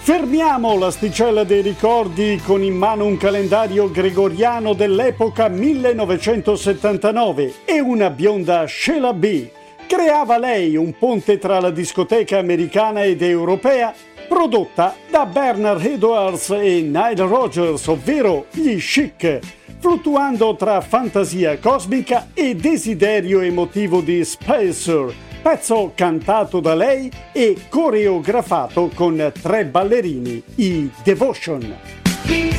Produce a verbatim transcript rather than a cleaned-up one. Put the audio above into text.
Fermiamo l'asticella dei ricordi con in mano un calendario gregoriano dell'epoca millenovecentosettantanove e una bionda Sheila B. Creava lei un ponte tra la discoteca americana ed europea prodotta da Bernard Edwards e Nile Rodgers, ovvero gli Chic, fluttuando tra fantasia cosmica e desiderio emotivo di Spacer, pezzo cantato da lei e coreografato con tre ballerini, i Devotion.